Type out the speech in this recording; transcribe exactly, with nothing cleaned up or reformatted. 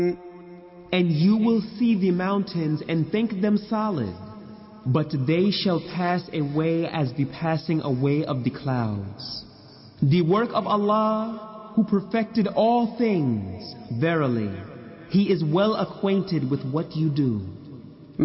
And you will see the mountains and think them solid, but they shall pass away as the passing away of the clouds. The work of Allah, who perfected all things, verily, He is well acquainted with what you do.